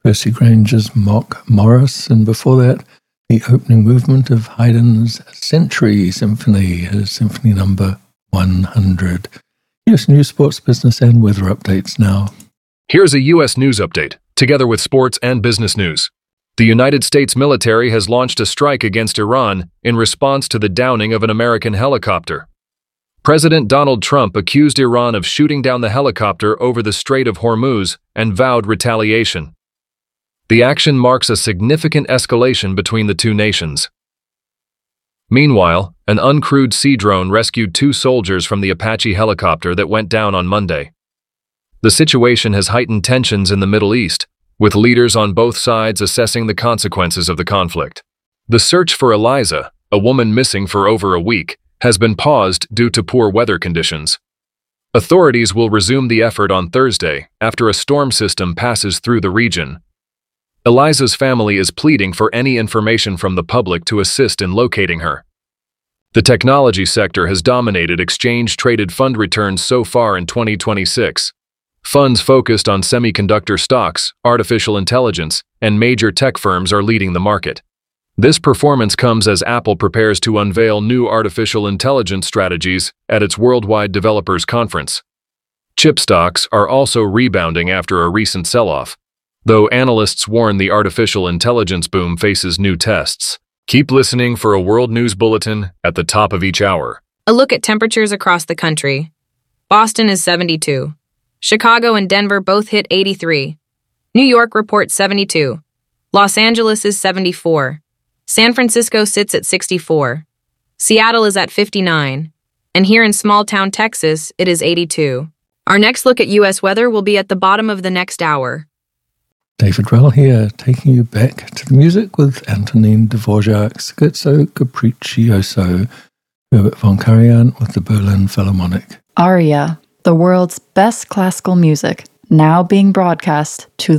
Percy Granger's Mock Morris, and before that, the opening movement of Haydn's Century Symphony, his Symphony number 100. US news, sports, business, and weather updates now. Here's a U.S. news update, together with sports and business news. The United States military has launched a strike against Iran in response to the downing of an American helicopter. President Donald Trump accused Iran of shooting down the helicopter over the Strait of Hormuz and vowed retaliation. The action marks a significant escalation between the two nations. Meanwhile, an uncrewed sea drone rescued 2 soldiers from the Apache helicopter that went down on Monday. The situation has heightened tensions in the Middle East, with leaders on both sides assessing the consequences of the conflict. The search for Eliza, a woman missing for over a week, has been paused due to poor weather conditions. Authorities will resume the effort on Thursday after a storm system passes through the region. Eliza's family is pleading for any information from the public to assist in locating her. The technology sector has dominated exchange-traded fund returns so far in 2026. Funds focused on semiconductor stocks, artificial intelligence, and major tech firms are leading the market. This performance comes as Apple prepares to unveil new artificial intelligence strategies at its Worldwide Developers Conference. Chip stocks are also rebounding after a recent sell-off, though analysts warn the artificial intelligence boom faces new tests. Keep listening for a world news bulletin at the top of each hour. A look at temperatures across the country. Boston is 72. Chicago and Denver both hit 83. New York reports 72. Los Angeles is 74. San Francisco sits at 64. Seattle is at 59. And here in small-town Texas, it is 82. Our next look at U.S. weather will be at the bottom of the next hour. David Rell here, taking you back to the music with Antonin Dvorak, Scherzo Capriccioso, Herbert von Karajan with the Berlin Philharmonic. Aria, the world's best classical music, now being broadcast to